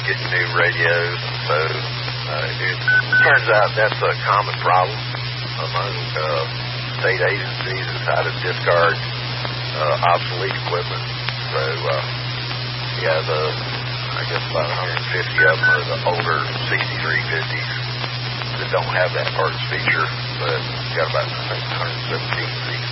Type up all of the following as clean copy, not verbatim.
getting new radios. So it turns out that's a common problem among state agencies is how to discard obsolete equipment. So I guess about 150 of them are the older 6350s that don't have that parts feature, but got about, I think, 117 of these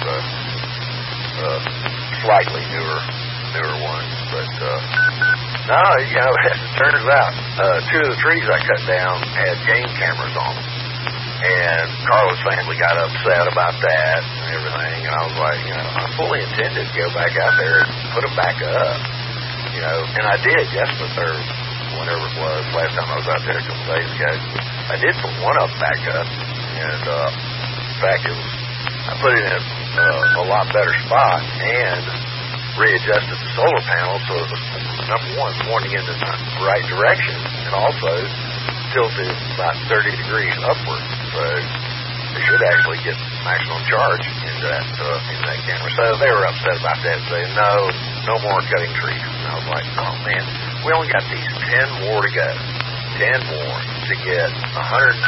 slightly newer ones. But no, as it turns out, two of the trees I cut down had game cameras on them, and Carla's family got upset about that and everything. And I was like, I fully intended to go back out there and put them back up, and I did yesterday or whenever it was last time I was out there a couple days ago. I did put one of them back up, and in fact, I put it in a lot better spot and readjusted the solar panel so it was, number one, pointing in the right direction, and also tilted about 30 degrees upward. So they should actually get maximum charge into that camera. So they were upset about that, saying, no more cutting trees. And I was like, oh man, we only got these 10 more to go. 10 more to get 108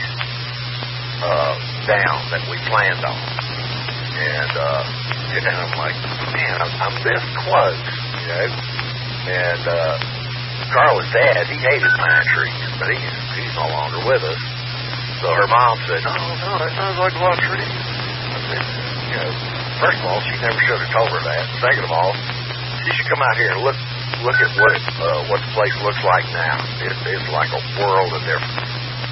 down that we planned on. And I'm like, man, I'm this close, And Carla's dad, he hated pine trees, but he's no longer with us. So her mom said, no, that sounds like a lot of trees. I said, first of all, she never should have told her that. Second of all, she should come out here and look at what the place looks like now. It's like a world of difference.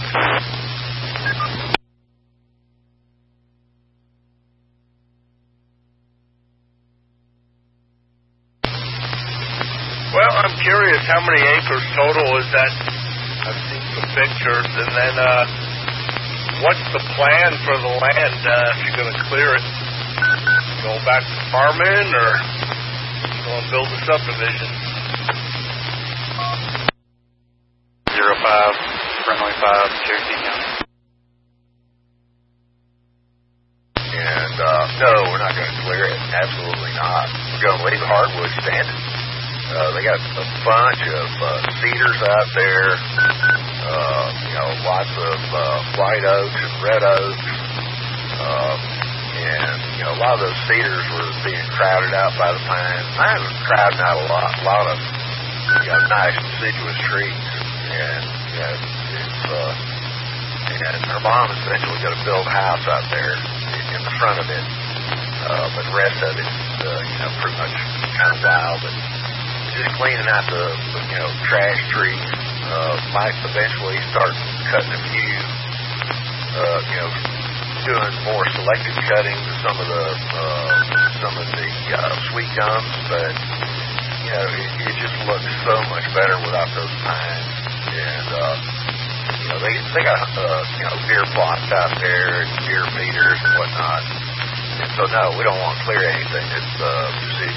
Well, I'm curious, how many acres total is that? I've seen some pictures, and then what's the plan for the land if you're going to clear it? Going back to farming, or going to build a subdivision? 05, Friendly 5, Cherokee County. And no, we're not going to clear it. Absolutely not. We're going to leave the hardwood standing. They got a bunch of cedars out there, lots of white oaks and red oaks, and a lot of those cedars were being crowded out by the pines. Pines were crowding out a lot of nice deciduous trees, and and her mom is eventually going to build a house out there in the front of it, but the rest of it is pretty much kind of wild. But just cleaning out the trash trees. Might eventually start cutting a few, doing more selective cutting to some of the sweet gums, but it just looks so much better without those pines. And they got deer plots out there and deer feeders and whatnot. And so no, we don't want to clear anything that's deciduous.